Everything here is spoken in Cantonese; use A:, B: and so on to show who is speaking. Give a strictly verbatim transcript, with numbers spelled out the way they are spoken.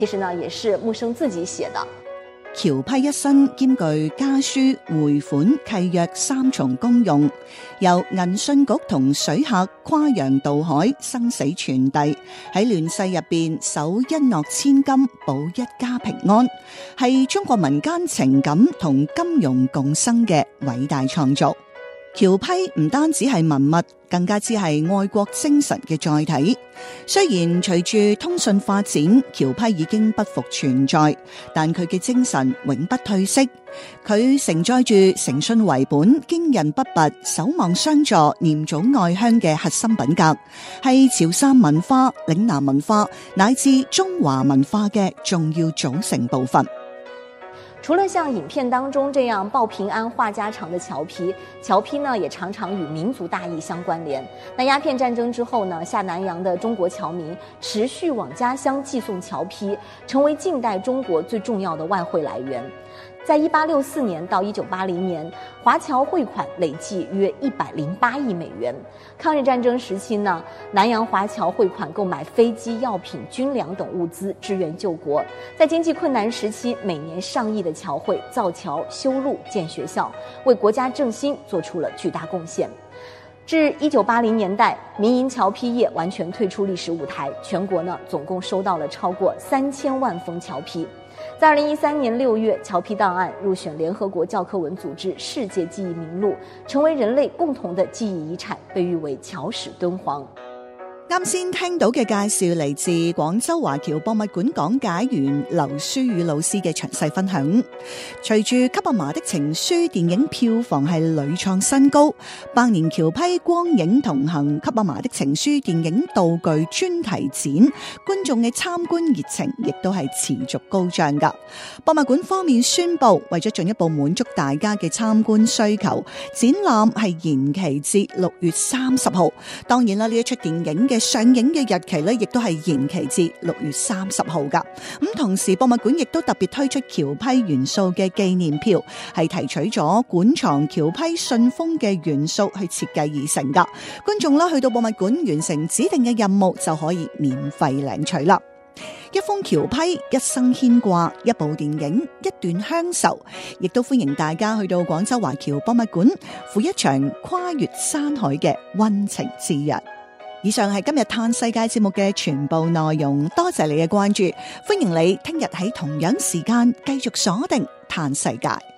A: 其實呢也是木生自己寫的。
B: 橋批一身兼具家書、匯款、契約三重功用，由銀信局同水客跨洋渡海，生死傳遞，喺亂世入邊守一諾千金，保一家平安，係中國民間情感同金融共生嘅偉大創造。橋批唔單止係文物，更加之係愛國精神嘅載體。雖然隨住通訊發展，橋批已經不復存在，但佢嘅精神永不退色。佢承載住誠信為本、堅韌不拔、守望相助、念祖愛鄉嘅核心品格，係潮汕文化、嶺南文化乃至中華文化嘅重要組成部分。
A: 除了像影片當中這樣報平安話家常的橋批，橋批呢也常常與民族大義相關聯。那鴉片戰爭之後呢，下南洋的中國僑民持續往家鄉寄送橋批，成為近代中國最重要的外匯來源。在一八六四年到一九八零年，華僑匯款累計約一百零八億美元。抗日戰爭時期呢，南洋華僑匯款購買飛機、藥品、軍糧等物資支援救國。在經濟困難時期，每年上億的僑匯造橋、修路、建學校，為國家振興做出了巨大貢獻。至一九八零年代，民營橋批業完全退出歷史舞台，全國呢總共收到了超過三千萬封橋批。在二零一三年六月，橋批檔案入選聯合國教科文組織世界記憶名錄，成為人類共同的記憶遺產，被譽為橋史敦煌。
B: 啱先聽到嘅介紹嚟自廣州華僑博物館講解員劉書宇老師嘅詳細分享。隨住《給阿嫲的情書》電影票房係屢創新高，百年橋批光影同行《給阿嫲的情書》電影道具專題展，觀眾嘅參觀熱情亦都係持續高漲噶。博物館方面宣布，為咗進一步滿足大家嘅參觀需求，展覽係延期至六月三十號。當然啦，呢一出電影嘅上映嘅日期咧，亦都係延期至六月三十號噶。咁同時，博物館亦都特別推出橋批元素嘅紀念票，係提取咗館藏橋批信封嘅元素去設計而成噶。觀眾啦去到博物館完成指定嘅任務，就可以免費領取啦。一封橋批，一生牽掛；一部電影，一段鄉愁。亦都歡迎大家去到廣州華僑博物館，赴一場跨越山海嘅溫情之日。以上係今日嘆世界節目嘅全部內容，多謝你嘅關注，歡迎你聽日喺同樣時間繼續鎖定嘆世界。